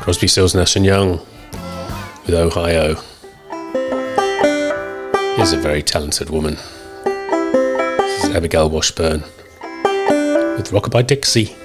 Crosby, Stills, Nash & Young with Ohio. Is a very talented woman. This is Abigail Washburn with Rockabye Dixie.